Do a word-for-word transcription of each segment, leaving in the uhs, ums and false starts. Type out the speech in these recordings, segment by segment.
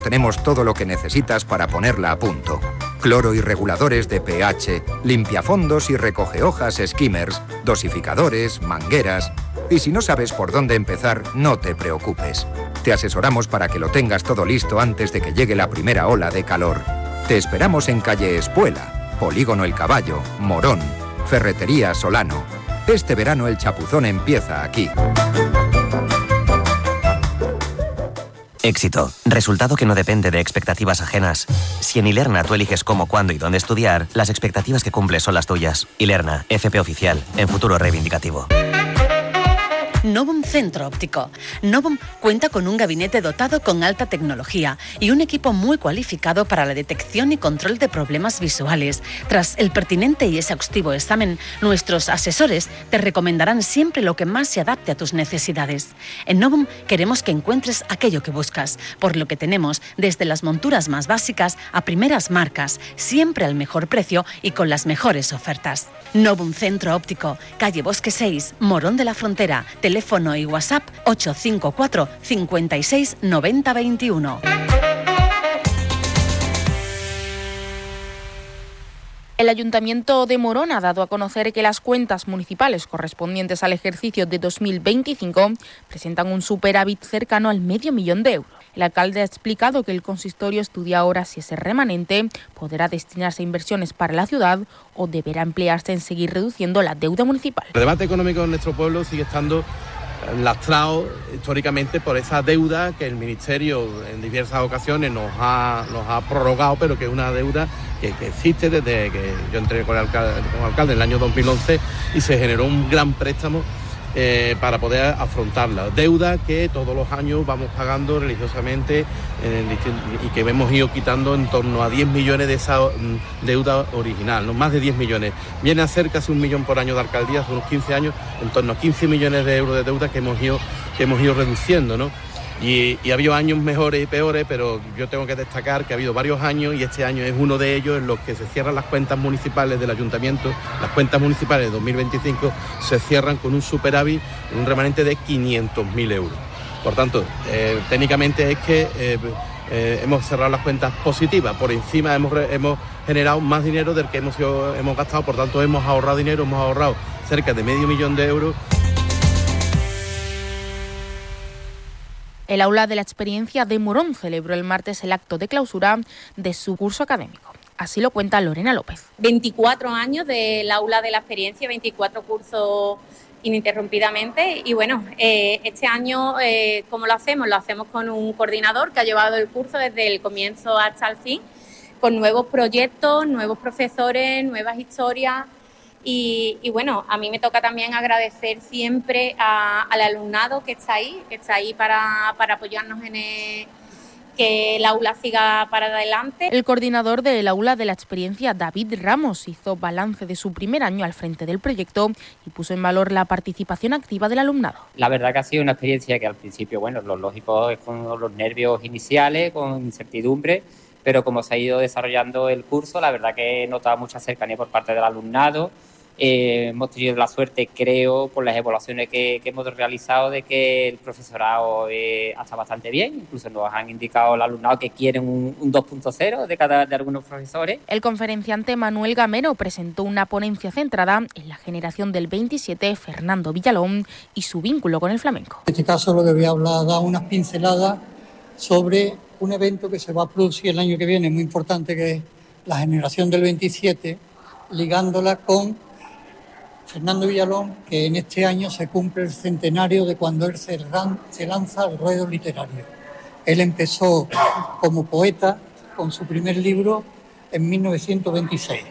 Tenemos todo lo que necesitas para ponerla a punto. Cloro y reguladores de pH, limpiafondos y recogehojas skimmers, dosificadores, mangueras... Y si no sabes por dónde empezar, no te preocupes. Te asesoramos para que lo tengas todo listo antes de que llegue la primera ola de calor. Te esperamos en calle Espuela, Polígono El Caballo, Morón, Ferretería Solano. Este verano el chapuzón empieza aquí. Éxito. Resultado que no depende de expectativas ajenas. Si en Ilerna tú eliges cómo, cuándo y dónde estudiar, las expectativas que cumples son las tuyas. Ilerna, F P oficial, en futuro reivindicativo. Novum Centro Óptico. Novum cuenta con un gabinete dotado con alta tecnología y un equipo muy cualificado para la detección y control de problemas visuales. Tras el pertinente y exhaustivo examen, nuestros asesores te recomendarán siempre lo que más se adapte a tus necesidades. En Novum queremos que encuentres aquello que buscas, por lo que tenemos desde las monturas más básicas a primeras marcas, siempre al mejor precio y con las mejores ofertas. Novum Centro Óptico, calle Bosque seis, Morón de la Frontera. Teléfono y WhatsApp ocho cinco cuatro, cincuenta y seis, noventa, veintiuno. El Ayuntamiento de Morón ha dado a conocer que las cuentas municipales correspondientes al ejercicio de dos mil veinticinco presentan un superávit cercano al medio millón de euros. El alcalde ha explicado que el consistorio estudia ahora si ese remanente podrá destinarse a inversiones para la ciudad o deberá emplearse en seguir reduciendo la deuda municipal. El debate económico en nuestro pueblo sigue estando lastrado históricamente por esa deuda que el Ministerio en diversas ocasiones nos ha, nos ha prorrogado, pero que es una deuda que, que existe desde que yo entré con el alcalde, como alcalde en el año dos mil once y se generó un gran préstamo Eh, para poder afrontarla. Deuda que todos los años vamos pagando religiosamente en y que hemos ido quitando en torno a diez millones de esa deuda original, ¿no? Más de diez millones. Viene a ser casi un millón por año de alcaldía, hace unos quince años, en torno a quince millones de euros de deuda que hemos ido, que hemos ido reduciendo, ¿no? Y, y ha habido años mejores y peores, pero yo tengo que destacar que ha habido varios años y este año es uno de ellos en los que se cierran las cuentas municipales del ayuntamiento. Las cuentas municipales de dos mil veinticinco se cierran con un superávit, un remanente de quinientos mil euros. Por tanto, eh, técnicamente es que eh, eh, hemos cerrado las cuentas positivas. Por encima hemos, hemos generado más dinero del que hemos, hemos gastado, por tanto hemos ahorrado dinero, hemos ahorrado cerca de medio millón de euros. El Aula de la Experiencia de Morón celebró el martes el acto de clausura de su curso académico. Así lo cuenta Lorena López. veinticuatro años del Aula de la Experiencia, veinticuatro cursos ininterrumpidamente. Y bueno, eh, este año, eh, ¿cómo lo hacemos? Lo hacemos con un coordinador que ha llevado el curso desde el comienzo hasta el fin, con nuevos proyectos, nuevos profesores, nuevas historias. Y, y bueno, a mí me toca también agradecer siempre a, al alumnado que está ahí, que está ahí para, para apoyarnos en el, que el aula siga para adelante. El coordinador del Aula de la Experiencia, David Ramos, hizo balance de su primer año al frente del proyecto y puso en valor la participación activa del alumnado. La verdad que ha sido una experiencia que al principio, bueno, lo lógico es con los nervios iniciales, con incertidumbre, pero como se ha ido desarrollando el curso, la verdad que he notado mucha cercanía por parte del alumnado. Eh, hemos tenido la suerte, creo, por las evaluaciones que, que hemos realizado, de que el profesorado eh, está bastante bien. Incluso nos han indicado el alumnado que quieren un, un dos punto cero de cada de algunos profesores. El conferenciante Manuel Gamero presentó una ponencia centrada en la generación del veintisiete, Fernando Villalón, y su vínculo con el flamenco. En este caso lo que voy a hablar, da unas pinceladas sobre un evento que se va a producir el año que viene, muy importante, que es la generación del veintisiete, ligándola con Fernando Villalón, que en este año se cumple el centenario de cuando él se, ran, se lanza al ruedo literario. Él empezó como poeta con su primer libro en mil novecientos veintiséis,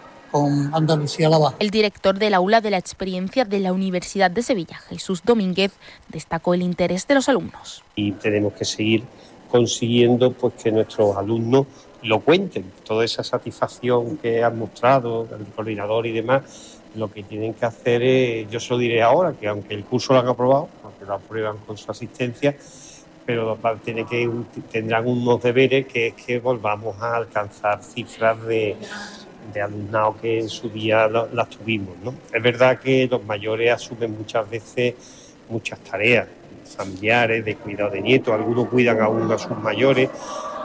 con Andalucía la Baja. El director del Aula de la Experiencia de la Universidad de Sevilla, Jesús Domínguez, destacó el interés de los alumnos. Y tenemos que seguir consiguiendo pues, que nuestros alumnos lo cuenten, toda esa satisfacción que han mostrado, el coordinador y demás. Lo que tienen que hacer es, yo se lo diré ahora, que aunque el curso lo han aprobado, aunque lo aprueban con su asistencia, pero tiene que, tendrán unos deberes que es que volvamos a alcanzar cifras de, de alumnado que en su día lo, las tuvimos, ¿no? Es verdad que los mayores asumen muchas veces muchas tareas familiares, de cuidado de nietos, algunos cuidan aún a sus mayores,